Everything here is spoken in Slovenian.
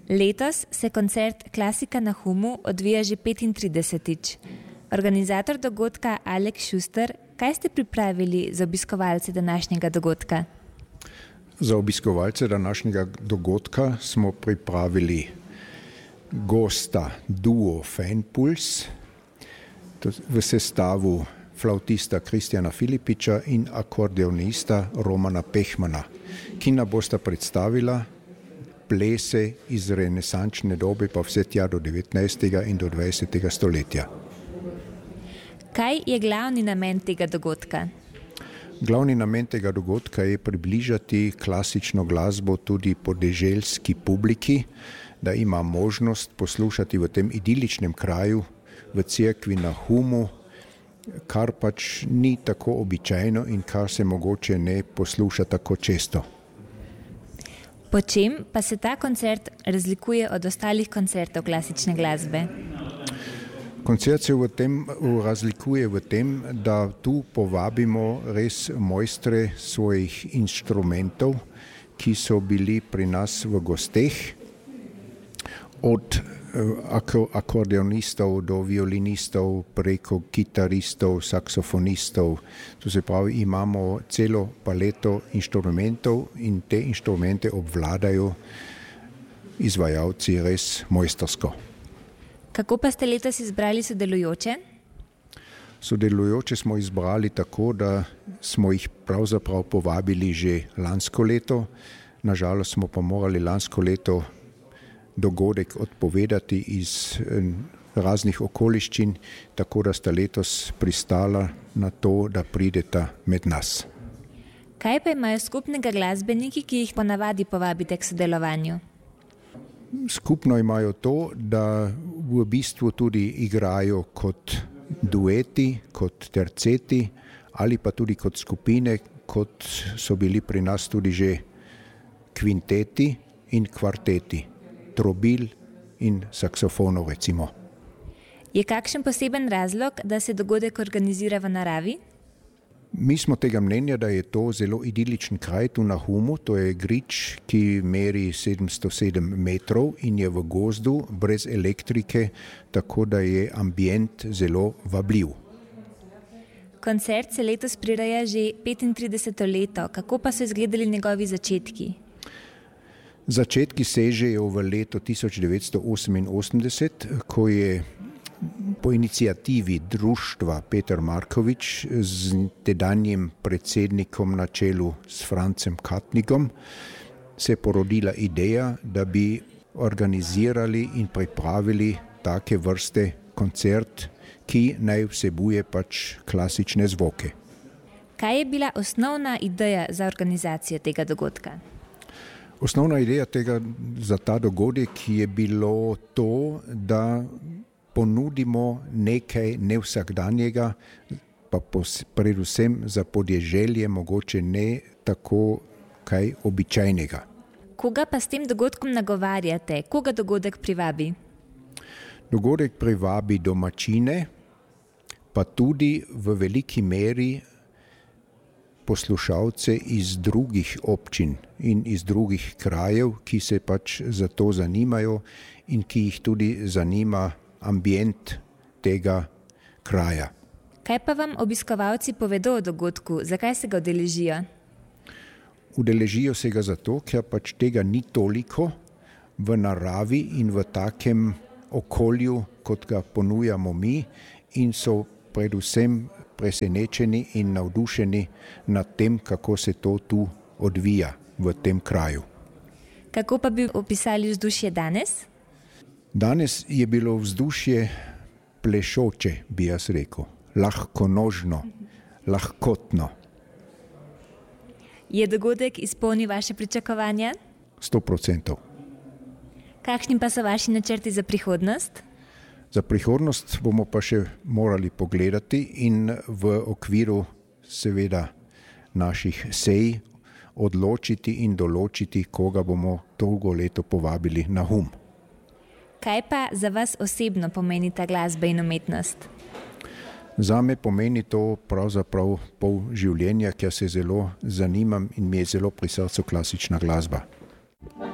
Letos se koncert Klasika na Humu odvija že 35. Organizator dogodka Aleks Šuster, kaj ste pripravili za obiskovalce današnjega dogodka? Za obiskovalce današnjega dogodka smo pripravili gosta duo Fanpuls v sestavu flautista Kristjana Filipiča in akordeonista Romana Pehmana, ki nam bosta predstavila plese iz renesančne dobe pa vse tja do 19. in do 20. stoletja. Kaj je glavni namen tega dogodka? Glavni namen tega dogodka je približati klasično glasbo tudi podeželski publiki, da ima možnost poslušati v tem idiličnem kraju, v cerkvi na Humu, kar pač ni tako običajno in kar se mogoče ne posluša tako često. Po čem pa se ta koncert razlikuje od ostalih koncertov klasične glasbe? Koncert se razlikuje v tem, da tu povabimo res mojstre svojih inštrumentov, ki so bili pri nas v gosteh, od akordeonistov do violinistov, preko kitaristov, saksofonistov. To se pravi, imamo celo paleto inštrumentov in te inštrumente obvladajo izvajalci res mojstrsko. Kako pa ste letos izbrali sodelujoče? Sodelujoče smo izbrali tako, da smo jih pravzaprav povabili že lansko leto. Nažalost smo pa morali lansko leto dogodek odpovedati iz raznih okoliščin, tako da sta letos pristala na to, da prideta med nas. Kaj pa imajo skupnega glasbeniki, ki jih ponavadi povabite k sodelovanju? Skupno imajo to, da v bistvu tudi igrajo kot dueti, kot terceti ali pa tudi kot skupine, kot so bili pri nas tudi že kvinteti in kvarteti, trobil in saksofonov recimo. Je kakšen poseben razlog, da se dogodek organizira v naravi? Mi smo tega mnenja, da je to zelo idiličen kraj tu na Humu. To je grič, ki meri 707 metrov in je v gozdu, brez elektrike, tako da je ambient zelo vabljiv. Koncert se letos prireja že 35. leto. Kako pa so izgledali njegovi začetki? Začetki sežejo v leto 1988, ko je po inicijativi društva Peter Markovič z tedanjim predsednikom na čelu s Francem Katnigom se porodila ideja, da bi organizirali in pripravili take vrste koncert, ki naj vsebuje pač klasične zvoke. Kaj je bila osnovna ideja za organizacijo tega dogodka? Osnovna ideja za ta dogodek je bilo to, da ponudimo nekaj nevsakdanjega, pa predvsem za podeželje mogoče ne tako kaj običajnega. Koga pa s tem dogodkom nagovarjate? Koga dogodek privabi? Dogodek privabi domačine, pa tudi v veliki meri poslušalce iz drugih občin in iz drugih krajev, ki se pač za to zanimajo in ki jih tudi zanima ambient tega kraja. Kaj pa vam obiskovalci povedo o dogodku? Zakaj se ga udeležijo? Udeležijo se ga zato, ker pač tega ni toliko v naravi in v takem okolju, kot ga ponujamo mi, in so predvsem presenečeni in navdušeni nad tem, kako se to tu odvija v tem kraju. Kako pa bi opisali vzdušje danes? Danes je bilo vzdušje plešoče, bi jaz rekel, lahkonožno, lahkotno. Je dogodek izpolnil vaše pričakovanja? 100%. Kakšni pa so vaši načrti za prihodnost? Za prihodnost bomo pa še morali pogledati in v okviru seveda naših sej odločiti in določiti, koga bomo dolgo leto povabili na Hum. Kaj pa za vas osebno pomeni ta glasba in umetnost? Zame pomeni to pravzaprav pol življenja, ker se zelo zanimam in mi je zelo pri srcu klasična glasba.